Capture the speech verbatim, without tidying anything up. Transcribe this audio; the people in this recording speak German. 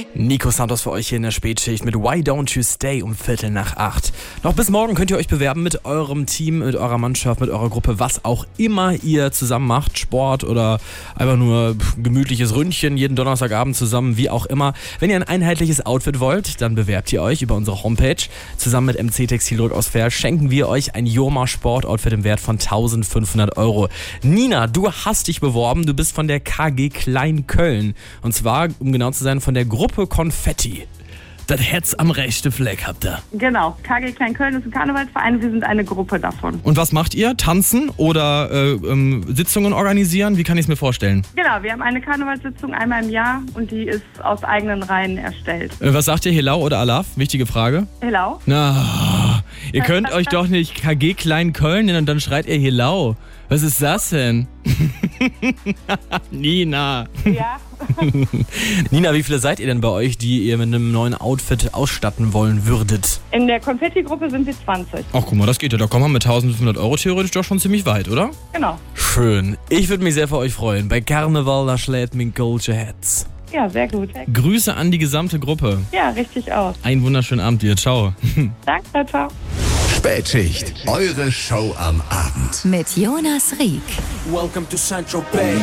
Nico Santos für euch hier in der Spätschicht mit Why Don't You Stay um Viertel nach acht. Noch bis morgen könnt ihr euch bewerben mit eurem Team, mit eurer Mannschaft, mit eurer Gruppe, was auch immer ihr zusammen macht. Sport oder einfach nur gemütliches Ründchen jeden Donnerstagabend zusammen, wie auch immer. Wenn ihr ein einheitliches Outfit wollt, dann bewerbt ihr euch über unsere Homepage. Zusammen mit M C Textildruck aus Verl schenken wir euch ein Joma Sportoutfit im Wert von eintausendfünfhundert Euro. Nina, du hast dich beworben, du bist von der K G Klein Köln. Und zwar, um genau zu sein, von der Gruppe Konfetti. Das Herz am rechten Fleck habt ihr. Genau, K G Klein Köln ist ein Karnevalsverein, wir sind eine Gruppe davon. Und was macht ihr? Tanzen oder äh, ähm, Sitzungen organisieren? Wie kann ich es mir vorstellen? Genau, wir haben eine Karnevalssitzung einmal im Jahr und die ist aus eigenen Reihen erstellt. Äh, was sagt ihr, Helau oder Alaf? Wichtige Frage. Helau? Na, ihr könnt euch doch nicht K G Klein Köln nennen und dann schreit ihr Helau. Was ist das denn? Nina. Ja. Nina, wie viele seid ihr denn bei euch, die ihr mit einem neuen Outfit ausstatten wollen würdet? In der Konfetti-Gruppe sind wir zwanzig. Ach, guck mal, das geht ja. Da kommen wir mit eintausendfünfhundert Euro theoretisch doch schon ziemlich weit, oder? Genau. Schön. Ich würde mich sehr für euch freuen. Bei Karneval, da schlägt mein Goldsche Herz. Ja, sehr gut. Grüße an die gesamte Gruppe. Ja, richtig aus. Einen wunderschönen Abend dir. Ciao. Danke, ciao. Spätschicht, eure Show am Abend. Mit Jonas Rieck. Welcome to Central Bay.